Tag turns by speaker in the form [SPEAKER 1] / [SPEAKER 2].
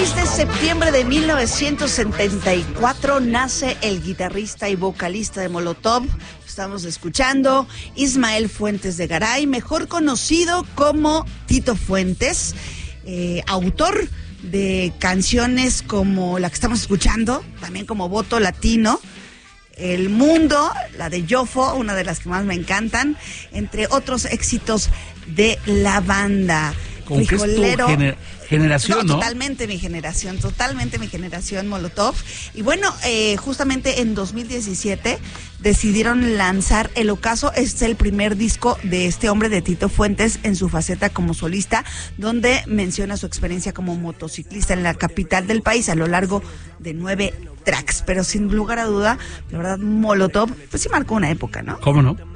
[SPEAKER 1] 10 de septiembre de 1974 nace el guitarrista y vocalista de Molotov. Estamos escuchando Ismael Fuentes de Garay, mejor conocido como Tito Fuentes, autor de canciones como la que estamos escuchando, también como Voto Latino, El Mundo, la de Yofo, una de las que más me encantan, entre otros éxitos de la banda.
[SPEAKER 2] Como Frijolero. Que es tu generación, ¿no?
[SPEAKER 1] Totalmente mi generación, Molotov. Y bueno, justamente en 2017 decidieron lanzar El Ocaso. Es el primer disco de este hombre, de Tito Fuentes, en su faceta como solista, donde menciona su experiencia como motociclista en la capital del país a lo largo de 9 tracks. Pero sin lugar a duda, la verdad, Molotov, pues sí marcó una época, ¿no?
[SPEAKER 2] ¿Cómo no?